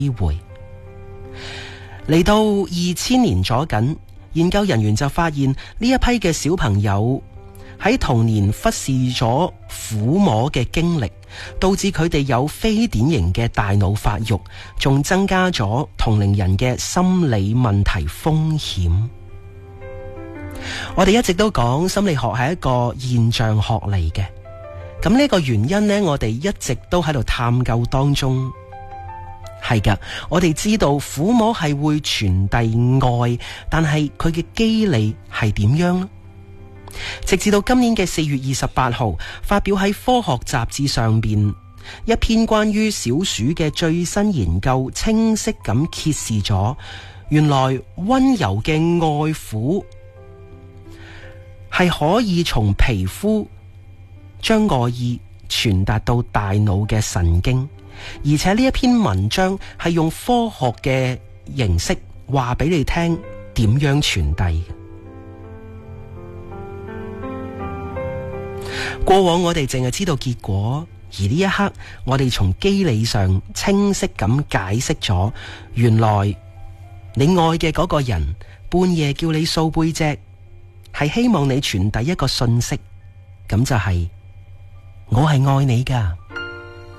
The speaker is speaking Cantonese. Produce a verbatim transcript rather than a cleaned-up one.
機會。嚟到二千年左近，研究人員就發現呢一批嘅小朋友喺童年忽視咗撫摸嘅經歷，導致佢哋有非典型嘅大腦發育，仲增加咗同齡人嘅心理問題風險。我哋一直都講心理學係一個現象學嚟嘅，咁呢個原因呢，我哋一直都喺度探究當中。係噶，我哋知道撫摸係會傳遞愛，但係佢嘅機理係點樣呢？直至到今年嘅四月二十八號，發表喺科學雜誌上邊一篇關於小鼠嘅最新研究，清晰咁揭示咗，原來溫柔嘅愛撫係可以從皮膚將愛意傳達到大腦嘅神經。而且呢一篇文章係用科學嘅形式話俾你聽點樣傳遞。過往我哋淨係知道結果，而呢一刻我哋從機理上清晰咁解釋咗，原來你愛嘅嗰個人半夜叫你掃背脊，係希望你傳遞一個訊息，咁就係我係愛你㗎。